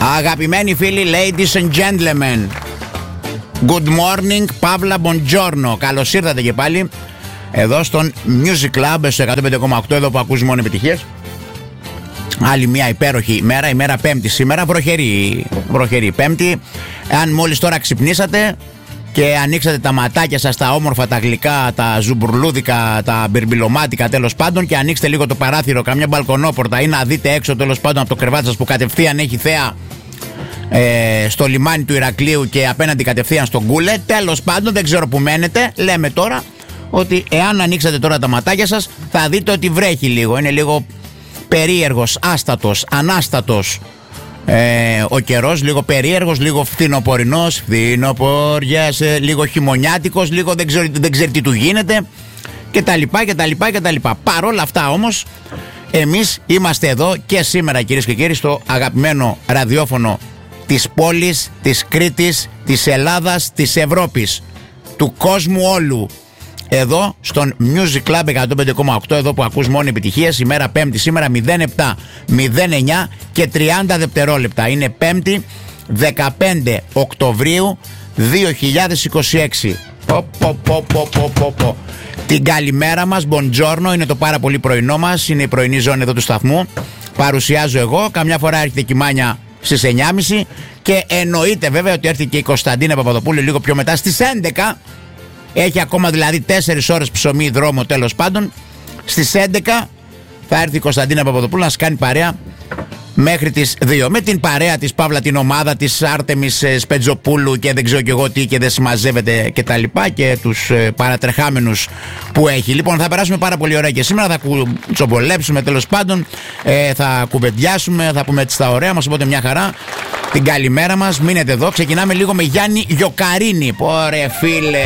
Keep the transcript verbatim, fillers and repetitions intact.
Αγαπημένοι φίλοι, ladies and gentlemen, good morning, Παύλα Buongiorno. Καλώς ήρθατε και πάλι εδώ στον Music Club στο εκατόν πέντε κόμμα οκτώ, εδώ που ακούς μόνο επιτυχίες. Άλλη μια υπέροχη ημέρα, ημέρα Πέμπτη σήμερα, βροχερή, βροχερή Πέμπτη. Αν μόλις τώρα ξυπνήσατε και ανοίξατε τα ματάκια σας, τα όμορφα, τα γλυκά, τα ζουμπουρλούδικα, τα μπιρμπιλωμάτικα τέλος πάντων, και ανοίξτε λίγο το παράθυρο, καμιά μπαλκονόπορτα, ή να δείτε έξω τέλος πάντων από το κρεβάτι σας που κατευθείαν έχει θέα ε, στο λιμάνι του Ηρακλείου και απέναντι κατευθείαν στον Κούλε. Τέλος πάντων, δεν ξέρω που μένετε. Λέμε τώρα ότι εάν ανοίξατε τώρα τα ματάκια σας, θα δείτε ότι βρέχει λίγο. Είναι λίγο περίεργος, άστατος, ανάστατος ε, ο καιρός, λίγο περίεργος, λίγο φθινοπορεινός, φθινοποριάς, ε, λίγο χειμωνιάτικος, λίγο δεν ξέρω, δεν ξέρω τι του γίνεται, και τα λοιπά και τα λοιπά και τα λοιπά. Παρόλα αυτά όμως, εμείς είμαστε εδώ και σήμερα, κυρίες και κύριοι, στο αγαπημένο ραδιόφωνο της πόλης, της Κρήτης, της Ελλάδας, της Ευρώπης, του κόσμου όλου. Εδώ στον Music Club εκατόν πέντε κόμμα οκτώ, εδώ που ακούς μόνο επιτυχίες. Ημέρα Πέμπτη σήμερα, μηδέν επτά μηδέν εννιά και τριάντα δευτερόλεπτα. Είναι Πέμπτη δεκαπέντε Οκτωβρίου δύο χιλιάδες είκοσι έξι. Πο, πο, πο, πο, πο, πο, πο. Την καλημέρα μας, buongiorno, είναι το πάρα πολύ πρωινό μας. Είναι η πρωινή ζώνη εδώ του σταθμού. Παρουσιάζω εγώ, καμιά φορά έρχεται η Κιμάνια στις εννιά και μισή, και εννοείται βέβαια ότι έρθει και η Κωνσταντίνα Παπαδοπούλου λίγο πιο μετά στις έντεκα. Έχει ακόμα δηλαδή τέσσερις ώρες ψωμί δρόμο, τέλος πάντων. Στις έντεκα θα έρθει η Κωνσταντίνα Παπαδοπούλου να σας κάνει παρέα μέχρι τις δύο. Με την παρέα της, Παύλα, την ομάδα της Άρτεμις Σπετζοπούλου και δεν ξέρω κι εγώ τι, και δεν συμμαζεύεται και τα λοιπά, και τους ε, παρατρεχάμενους που έχει. Λοιπόν, θα περάσουμε πάρα πολύ ωραία και σήμερα. Θα κουτσομπολέψουμε τέλος πάντων, ε, θα κουβεντιάσουμε, θα πούμε έτσι τα ωραία μας. Οπότε μια χαρά. Την καλημέρα μας, μείνετε εδώ. Ξεκινάμε λίγο με Γιάννη Γιοκαρίνη. Πόρε φίλε.